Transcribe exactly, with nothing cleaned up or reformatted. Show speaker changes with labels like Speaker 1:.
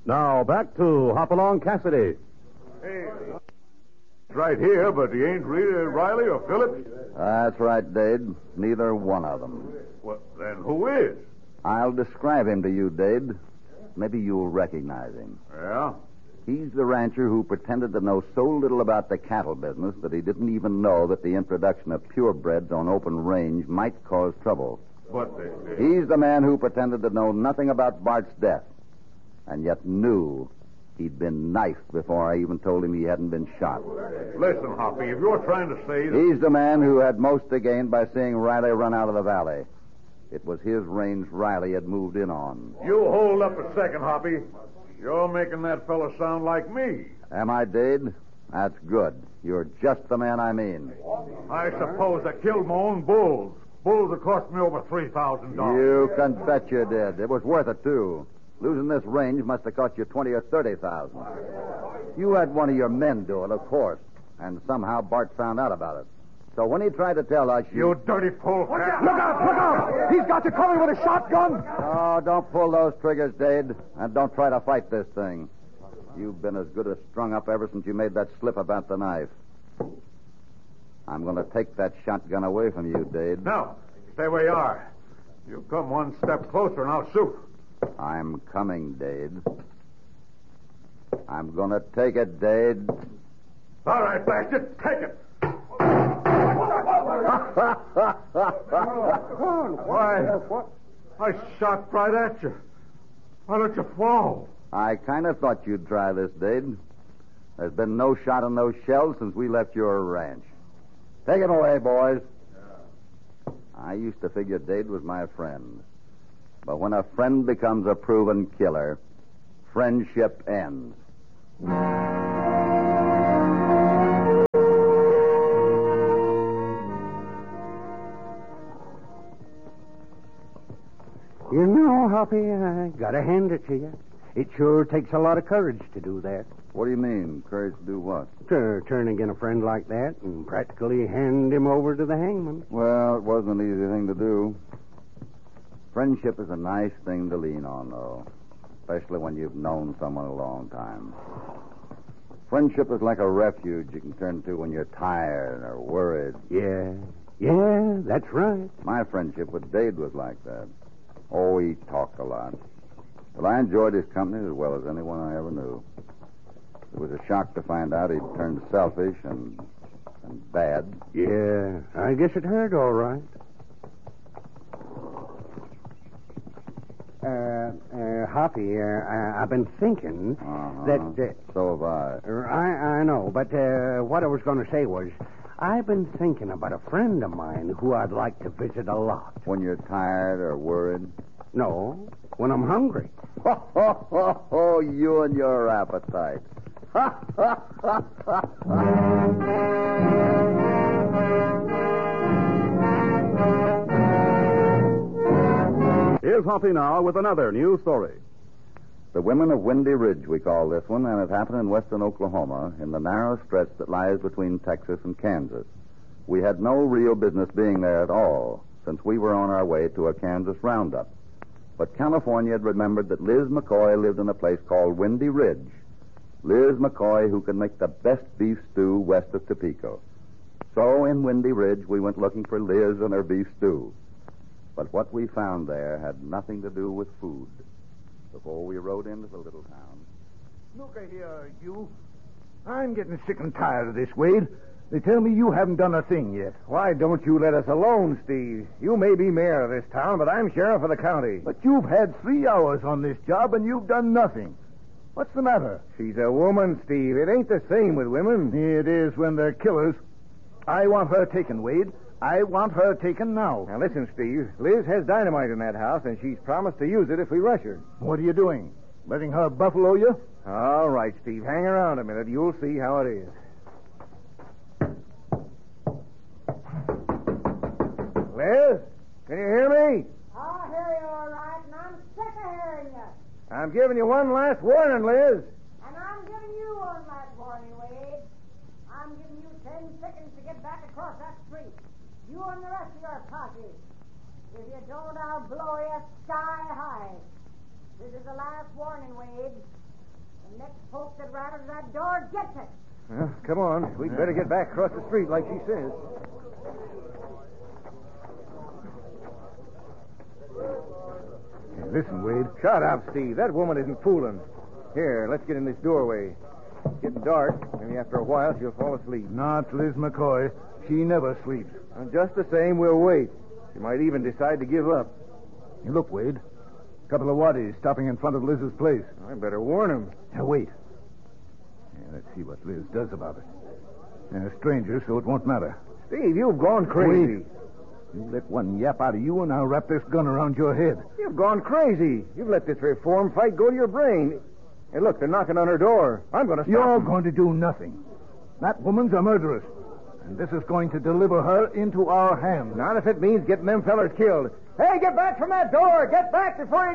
Speaker 1: Now, back to Hopalong Cassidy.
Speaker 2: Hey, right here, but he ain't really Riley or Phillips?
Speaker 3: That's right, Dade. Neither one of them.
Speaker 2: Well, then who is?
Speaker 3: I'll describe him to you, Dade. Maybe you'll recognize him.
Speaker 2: Yeah?
Speaker 3: He's the rancher who pretended to know so little about the cattle business that he didn't even know that the introduction of purebreds on open range might cause trouble.
Speaker 2: But uh,
Speaker 3: He's the man who pretended to know nothing about Bart's death, and yet knew he'd been knifed before I even told him he hadn't been shot.
Speaker 2: Listen, Hoppy, if you're trying to say that...
Speaker 3: He's the man who had most to gain by seeing Riley run out of the valley. It was his range Riley had moved in on.
Speaker 2: You hold up a second, Hoppy. You're making that fella sound like me.
Speaker 3: Am I, Dade? That's good. You're just the man I mean.
Speaker 2: I suppose I killed my own bulls. Bulls that cost me over three thousand dollars.
Speaker 3: You can bet you did. It was worth it, too. Losing this range must have cost you twenty or thirty thousand. You had one of your men do it, of course, and somehow Bart found out about it. So when he tried to tell us, you,
Speaker 2: You dirty polecat.
Speaker 1: Look out! Look out! He's got you coming with a shotgun!
Speaker 3: oh, don't pull those triggers, Dade, and don't try to fight this thing. You've been as good as strung up ever since you made that slip about the knife. I'm going to take that shotgun away from you, Dade.
Speaker 2: No, stay where you are. You come one step closer and I'll shoot.
Speaker 3: I'm coming, Dade. I'm going to take it, Dade.
Speaker 2: All right, bastard, take it. Why? I shot right at you. Why let you fall?
Speaker 3: I kind of thought you'd try this, Dade. There's been no shot in those shells since we left your ranch. Take it away, boys. I used to figure Dade was my friend. But when a friend becomes a proven killer, friendship ends.
Speaker 4: You know, Hoppy, I gotta hand it to you. It sure takes a lot of courage to do that.
Speaker 3: What do you mean? Courage to do what?
Speaker 4: To turn again a friend like that and practically hand him over to the hangman.
Speaker 3: Well, it wasn't an easy thing to do. Friendship is a nice thing to lean on, though, especially when you've known someone a long time. Friendship is like a refuge you can turn to when you're tired or worried.
Speaker 4: Yeah, yeah, that's right.
Speaker 3: My friendship with Dade was like that. Oh, he talked a lot. But I enjoyed his company as well as anyone I ever knew. It was a shock to find out he'd turned selfish and and bad.
Speaker 4: Yeah, I guess it hurt all right. Uh, uh, Hoppy, uh, I, I've been thinking
Speaker 3: Uh-huh.
Speaker 4: that... Uh,
Speaker 3: so have I.
Speaker 4: I, I know, but uh, what I was going to say was, I've been thinking about a friend of mine who I'd like to visit a lot.
Speaker 3: When you're tired or worried?
Speaker 4: No, when I'm hungry.
Speaker 3: Ho, ho, ho, ho, you and your appetite. Ha, ha, ha, ha,
Speaker 1: Here's Hoppy now with another new story.
Speaker 3: The Women of Windy Ridge, we call this one, and it happened in western Oklahoma, in the narrow stretch that lies between Texas and Kansas. We had no real business being there at all, since we were on our way to a Kansas roundup. But California had remembered that Liz McCoy lived in a place called Windy Ridge. Liz McCoy, who can make the best beef stew west of Topeka. So in Windy Ridge, we went looking for Liz and her beef stew. But what we found there had nothing to do with food. Before we rode into the little town.
Speaker 5: Look here, you. I'm getting sick and tired of this, Wade. They tell me you haven't done a thing yet. Why don't you let us alone, Steve? You may be mayor of this town, but I'm sheriff of the county. But you've had three hours on this job, and you've done nothing. What's the matter? She's a woman, Steve. It ain't the same with women. It is when they're killers. I want her taken, Wade. I want her taken now. Now, listen, Steve. Liz has dynamite in that house, and she's promised to use it if we rush her. What are you doing? Letting her buffalo you? All right, Steve. Hang around a minute. You'll see how it is. Liz, can you hear me?
Speaker 6: I'll hear you all right, and I'm sick of hearing you.
Speaker 5: I'm giving you one last warning, Liz.
Speaker 6: And I'm giving you one last warning, Wade. I'm giving you ten seconds to get back across that street. You and the rest of your posse. If you don't, I'll blow you sky high. This is the last warning, Wade. The next poke that rattles that door gets it.
Speaker 5: Well, come on. We'd better get back across the street like she says. Hey, listen, Wade. Shut up, Steve. That woman isn't fooling. Here, let's get in this doorway. It's getting dark. Maybe after a while she'll fall asleep.
Speaker 2: Not Liz McCoy. She never sleeps.
Speaker 5: And just the same, we'll wait. She might even decide to give up.
Speaker 2: Hey, look, Wade. A couple of waddies stopping in front of Liz's place.
Speaker 5: I better warn him.
Speaker 2: Now, wait. Yeah, let's see what Liz does about it. They're strangers, so it won't matter.
Speaker 5: Steve, you've gone crazy.
Speaker 2: Wait. You let one yap out of you, and I'll wrap this gun around your head.
Speaker 5: You've gone crazy. You've let this reform fight go to your brain. Hey, look, they're knocking on her door. I'm going to stop
Speaker 2: You're
Speaker 5: them.
Speaker 2: going to do nothing. That woman's a murderess. And this is going to deliver her into our hands.
Speaker 5: Not if it means getting them fellers killed. Hey, get back from that door! Get back before you